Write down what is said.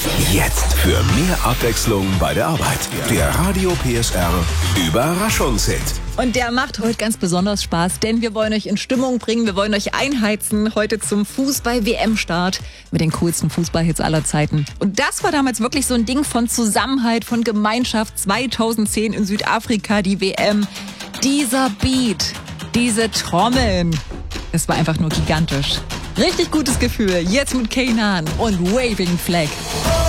Jetzt für mehr Abwechslung bei der Arbeit. Der Radio PSR Überraschungshit. Und der macht heute ganz besonders Spaß, denn wir wollen euch in Stimmung bringen, wir wollen euch einheizen heute zum Fußball-WM-Start mit den coolsten Fußballhits aller Zeiten. Und das war damals wirklich so ein Ding von Zusammenhalt, von Gemeinschaft. 2010 in Südafrika die WM. Dieser Beat, diese Trommeln, es war einfach nur gigantisch. Richtig gutes Gefühl, jetzt mit Kanan und Waving Flag.